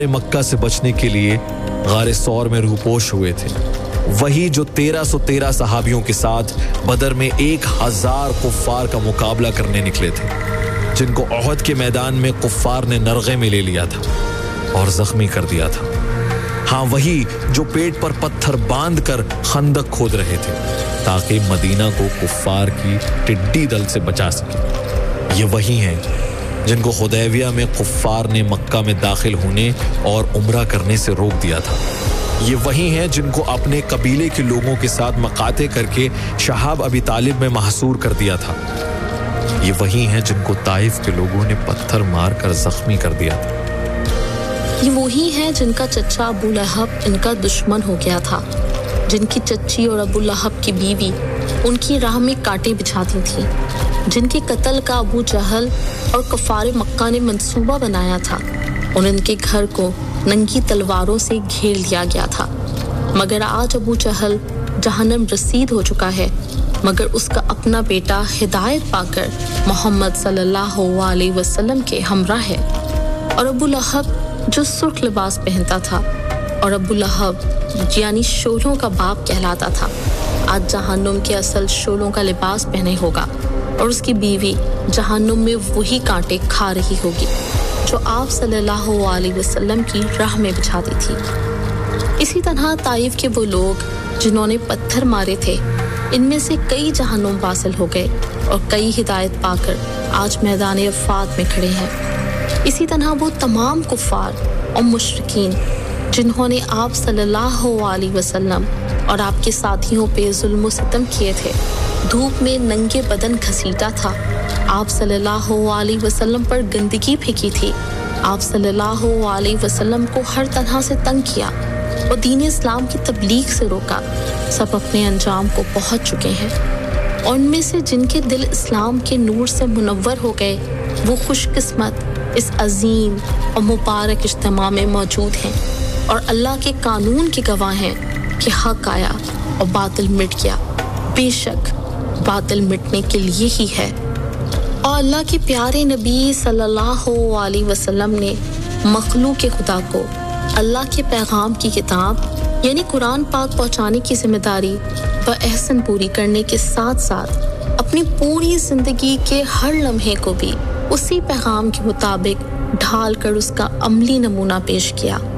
مکہ سے بچنے کے لیے غار ثور میں روپوش ہوئے تھے، وہی جو 1313 صحابیوں کے ساتھ بدر میں 1000 کفار کا مقابلہ کرنے نکلے تھے، جن کو احد کے میدان میں کفار نے نرغے میں لے لیا تھا اور زخمی کر دیا تھا۔ ہاں، وہی جو پیٹ پر پتھر باندھ کر خندق کھود رہے تھے تاکہ مدینہ کو کفار کی ٹڈی دل سے بچا سکے۔ یہ وہی ہیں جن کو حدیبیہ میں کفار نے مکہ میں داخل ہونے اور عمرہ کرنے سے روک دیا تھا۔ یہ وہی ہیں جن کو اپنے قبیلے کے لوگوں کے ساتھ مقاطع کر کے شہاب ابی طالب میں محصور کر دیا تھا۔ یہ وہی ہیں جن کو طائف کے لوگوں نے پتھر مار کر زخمی کر دیا تھا۔ یہ وہی ہیں جن کا چچا ابو لہب ان کا دشمن ہو گیا تھا، جن کی چچی اور ابو لہب کی بیوی ان کی راہ میں کانٹے بچھاتی تھیں، جن کے قتل کا ابو جہل اور کفار مکہ نے منصوبہ بنایا تھا، اور ان کے گھر کو ننگی تلواروں سے گھیر لیا گیا تھا۔ مگر آج ابو جہل جہنم رسید ہو چکا ہے، مگر اس کا اپنا بیٹا ہدایت پا کر محمد صلی اللہ علیہ وسلم کے ہمراہ ہے۔ اور ابو لہب جو سرخ لباس پہنتا تھا اور ابو لہب یعنی شولوں کا باپ کہلاتا تھا، آج جہنم کے اصل شولوں کا لباس پہنے ہوگا، اور اس کی بیوی جہنم میں وہی کانٹے کھا رہی ہوگی جو آپ صلی اللہ علیہ وسلم کی راہ میں بچھاتی تھی۔ اسی طرح طائف کے وہ لوگ جنہوں نے پتھر مارے تھے، ان میں سے کئی جہنم واصل ہو گئے اور کئی ہدایت پا کر آج میدان عرفات میں کھڑے ہیں۔ اسی طرح وہ تمام کفار اور مشرکین جنہوں نے آپ صلی اللہ علیہ وسلم اور آپ کے ساتھیوں پہ ظلم و ستم کیے تھے، دھوپ میں ننگے بدن گھسیٹا تھا، آپ صلی اللہ علیہ وسلم پر گندگی پھینکی تھی، آپ صلی اللہ علیہ وسلم کو ہر طرح سے تنگ کیا اور دین اسلام کی تبلیغ سے روکا، سب اپنے انجام کو پہنچ چکے ہیں۔ اور ان میں سے جن کے دل اسلام کے نور سے منور ہو گئے، وہ خوش قسمت اس عظیم اور مبارک اجتماع میں موجود ہیں اور اللہ کے قانون کے گواہ ہیں کہ حق آیا اور باطل مٹ گیا، بے شک باطل مٹنے کے لیے ہی ہے۔ اور اللہ کے پیارے نبی صلی اللہ علیہ وسلم نے مخلوق خدا کو اللہ کے پیغام کی کتاب یعنی قرآن پاک پہنچانے کی ذمہ داری بحسن پوری کرنے کے ساتھ ساتھ اپنی پوری زندگی کے ہر لمحے کو بھی اسی پیغام کے مطابق ڈھال کر اس کا عملی نمونہ پیش کیا۔